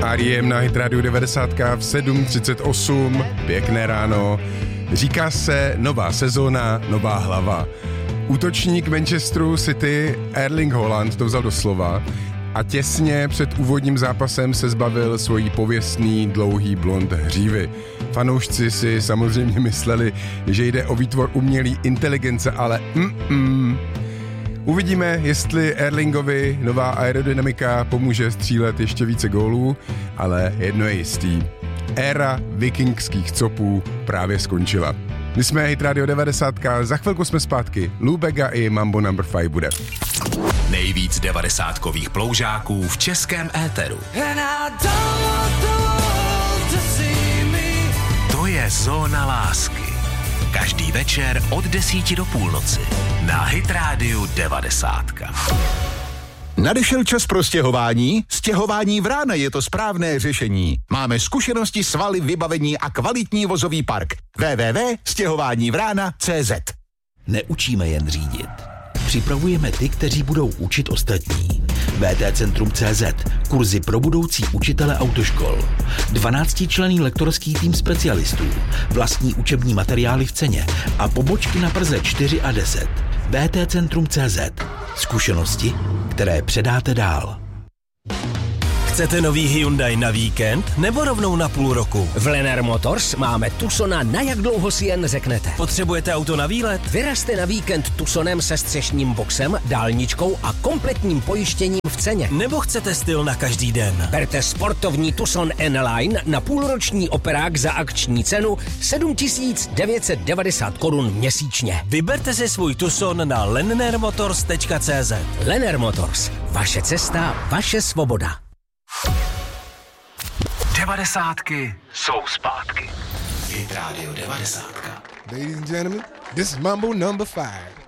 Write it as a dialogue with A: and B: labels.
A: R.E.M. na Hit Radio 90 v 7:38. Pěkné ráno. Říká se nová sezóna, nová hlava. Útočník Manchesteru City Erling Haaland to vzal doslova a těsně před úvodním zápasem se zbavil svojí pověstný dlouhý blond hřívy. Fanoušci si samozřejmě mysleli, že jde o výtvor umělé inteligence, ale Uvidíme, jestli Erlingovi nová aerodynamika pomůže střílet ještě více gólů, ale jedno je jistý. Éra vikingských copů právě skončila. My jsme Hit Radio 90, za chvilku jsme zpátky. Lou Bega i Mambo No. 5 bude.
B: Nejvíc 90kových ploužáků v českém éteru. To je Zóna lásky. Každý večer od 10 do půlnoci na Hit Radio 90.
C: Nadešel čas pro stěhování? Stěhování Vrána je to správné řešení. Máme zkušenosti, svaly, vybavení a kvalitní vozový park. www.stěhovánívrana.cz.
D: Neučíme jen řídit. Připravujeme ty, kteří budou učit ostatní. VTCentrum.cz. Kurzy pro budoucí učitele autoškol. 12členný lektorský tým specialistů. Vlastní učební materiály v ceně. A pobočky na Praze 4 a 10. VTCentrum.cz. Zkušenosti, které předáte dál.
E: Chcete nový Hyundai na víkend nebo rovnou na půl roku?
F: V Lennar Motors máme Tucsona na jak dlouho si jen řeknete.
E: Potřebujete auto na výlet?
F: Vyrazte na víkend Tucsonem se střešním boxem, dálničkou a kompletním pojištěním v ceně.
E: Nebo chcete styl na každý den?
F: Berte sportovní Tucson N-Line na půlroční operák za akční cenu 7 990 korun měsíčně.
E: Vyberte si svůj Tucson na lennarmotors.cz.
F: Lennar Motors. Vaše cesta, vaše svoboda.
B: 90ky jsou zpátky. Hit Radio 90.
A: Ladies and gentlemen, this is Mambo No. 5.